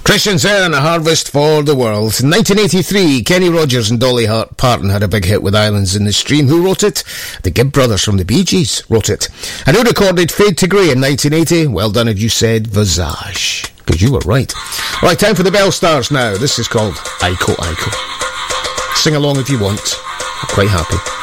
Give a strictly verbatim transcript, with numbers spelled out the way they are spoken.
Christians and a Harvest for the World. In nineteen eighty-three, Kenny Rogers and Dolly Hart Parton had a big hit with Islands in the Stream. Who wrote it? The Gibb Brothers from the Bee Gees wrote it. And who recorded Fade to Grey in nineteen eighty? Well done if you said Visage, because you were right. Right, time for the Bell Stars now. This is called Aiko Aiko. Sing along if you want. I'm quite happy.